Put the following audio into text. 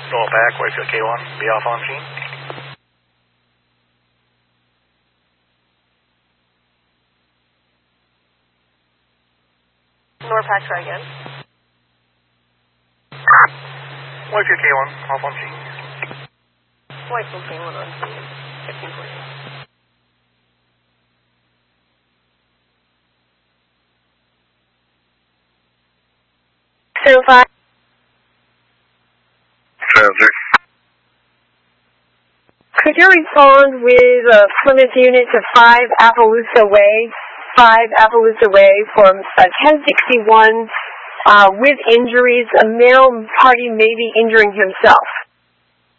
Norpac, Wakefield K1, be off on scene. Norpac, try again. Wakefield K1, off on scene. Wakefield K1 on scene. 1540. So 5. Could you respond with Plymouth unit to 5 Appaloosa Way? 5 Appaloosa Way from 1061 with injuries. A male party may be injuring himself.